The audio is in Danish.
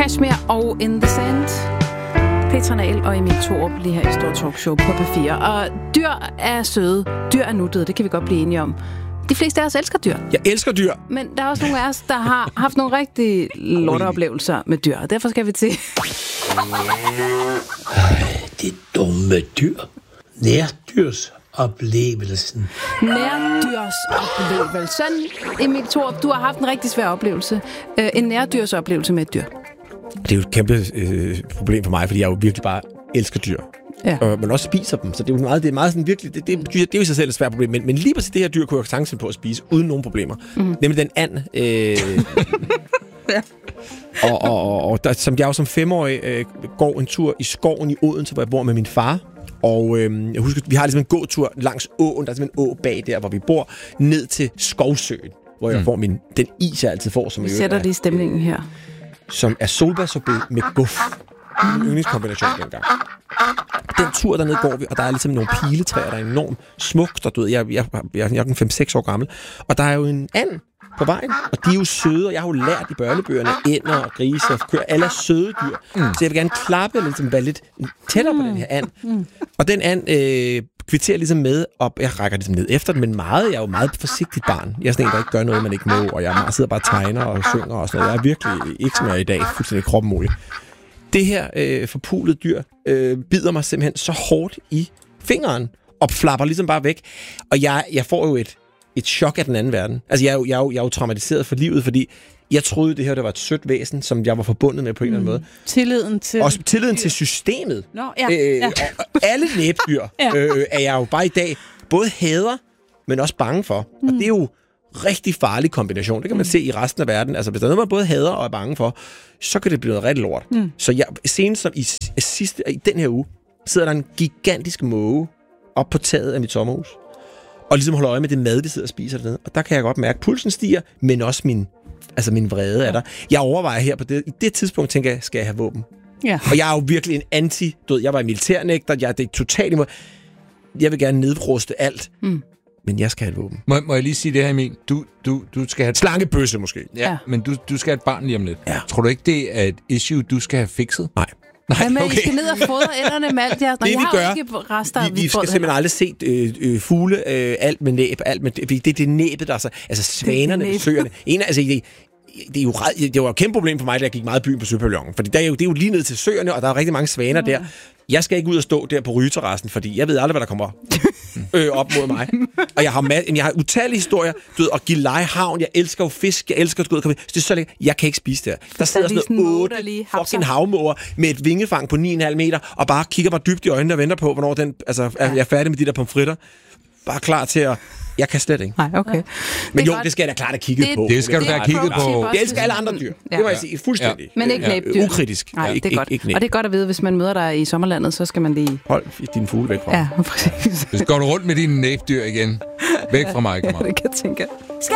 Kashmir og In The Sand. Petra Nahl og Emil Thorup lige her i Stor Talkshow på P4. Og dyr er søde. Dyr er nuttede. Det kan vi godt blive enige om. De fleste af os elsker dyr. Jeg elsker dyr. Men der er også nogle af os, der har haft nogle rigtig lorteoplevelser med dyr. Og derfor skal vi til... Det dumme dyr. Nærdyrsoplevelsen. Nærdyrsoplevelse. Emil Thorup, du har haft en rigtig svær oplevelse. En nærdyrsoplevelse med et dyr. Det er jo et kæmpe problem for mig, fordi jeg jo virkelig bare elsker dyr. Ja. Men også spiser dem, så det er meget sådan virkelig, det er jo i sig selv et svært problem, men lige præcis det her dyr kunne jeg sagtens finde på at spise, uden nogen problemer. Nemlig den and. Ja. Og der, som jeg jo som 5-årig går en tur i skoven i Odense, hvor jeg bor med min far. Og jeg husker, vi har ligesom en gåtur langs åen, der er simpelthen en å bag der, hvor vi bor, ned til Skovsøen, hvor jeg får den is, jeg altid får. Som vi sætter det i stemningen her. Som er solbærsorbet med guf. En yndlingskombination dengang. Den tur dernede går vi, og der er ligesom nogle piletræer, der er enormt smukt, og du ved, jeg er 5-6 år gammel, og der er jo en and på vejen, og de er jo søde, og jeg har jo lært i børnebøgerne, ænder og grise og køer, alle er søde dyr. Så jeg vil gerne klappe eller være lidt tættere på den her and. Og den and kvitterer ligesom med, og jeg rækker ligesom ned efter den, men jeg er jo meget forsigtigt barn. Jeg er sådan en, der ikke gør noget, man ikke må, og jeg sidder bare og tegner og synger og sådan noget. Jeg er virkelig ikke som jeg er i dag, fuldstændig kroppen mulig. Det her forpulede dyr bider mig simpelthen så hårdt i fingeren, og flapper ligesom bare væk. Og jeg får jo et chok af den anden verden. Altså, jeg er jo traumatiseret for livet, fordi jeg troede, det her der var et sødt væsen, som jeg var forbundet med på en eller anden måde. Tilliden til systemet. Nå, ja. Og alle næbdyr er jeg jo bare i dag både hader, men også bange for. Og det er jo rigtig farlig kombination. Det kan man se i resten af verden. Altså, hvis der er noget, man både hader og er bange for, så kan det blive noget rigtig lort. Så senest som i den her uge, sidder der en gigantisk måge op på taget af mit sommerhus, og ligesom holder øje med det mad, de sidder og spiser dernede. Og der kan jeg godt mærke, at pulsen stiger, men også min vrede er der. Jeg overvejer her på det. I det tidspunkt tænker jeg, skal jeg have våben? Ja. Og jeg er jo virkelig en jeg var militærnægter, det er totalt imod. Jeg vil gerne nedruste alt. Men jeg skal have et våben. Må jeg lige sige det her, Emil? Du skal have... Slangebøsse måske. Ja, men du skal have et barn lige om lidt. Ja. Tror du ikke, det er et issue, du skal have fikset? Nej, men okay. I skal ned og fodre ænderne med alt jeres. Det vi gør, vi skal simpelthen aldrig set fugle, alt med næb, det er det næbet, der er så... Altså svanerne, søerne. Det var jo et kæmpe problem for mig, da jeg gik meget i byen på Søpavillonen. Fordi det er jo lige ned til søerne, og der er rigtig mange svaner der. Jeg skal ikke ud og stå der på rygeterrassen, fordi jeg ved aldrig, hvad der kommer op mod mig. Og jeg har utallige historier. Du ved, at give lejehavn. Jeg elsker jo fisk. Jeg elsker at gå ud. Det er så lækkert. Jeg kan ikke spise det her. Der sidder sådan 8 fucking havmåger med et vingefang på 9,5 meter, og bare kigger mig dybt i øjnene og venter på, hvornår den, jeg er færdig med de der pomfritter. Bare klar til at... Jeg kan slet ikke. Nej, okay. Men jo, det skal jeg da klart have kigget på. Det skal du da have kigget på. Jeg elsker alle andre dyr. Det må jeg sige fuldstændig. Ja. Men ikke næbdyr. Ukritisk. Nej, det er godt. Og det er godt at vide, hvis man møder dig i sommerlandet, så skal man lige... Hold dine fugle væk fra mig. Ja, præcis. Hvis går du rundt med dine næbdyr igen, væk fra mig, det kan jeg tænke.